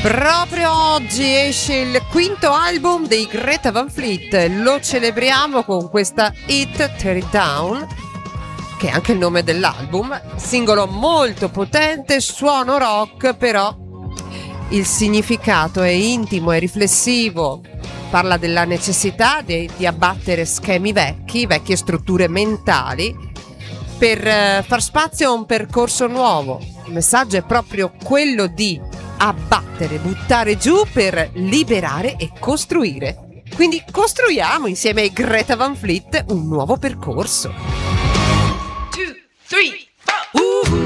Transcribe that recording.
Proprio oggi esce il quinto album dei Greta Van Fleet, lo celebriamo con questa Hit Tear It Down, che è anche il nome dell'album, singolo molto potente, suono rock, però il significato è intimo e riflessivo, parla della necessità di abbattere schemi vecchie strutture mentali per far spazio a un percorso nuovo. Il messaggio è proprio quello di abbattere, buttare giù per liberare e costruire. Quindi costruiamo insieme ai Greta Van Fleet un nuovo percorso. 2, 3